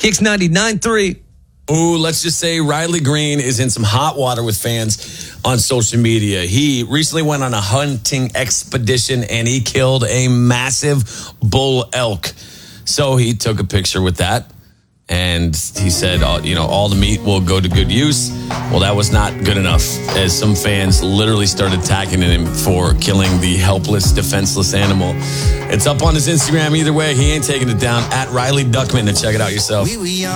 Kicks 99.3. Ooh, let's just say Riley Green is in some hot water with fans on social media. He recently went on a hunting expedition and he killed a massive bull elk. So he took a picture with that and he said, all the meat will go to good use. Well, that was not good enough as some fans literally started attacking him for killing the helpless, defenseless animal. It's up on his Instagram either way. He ain't taking it down. At Riley Duckman, and check it out yourself.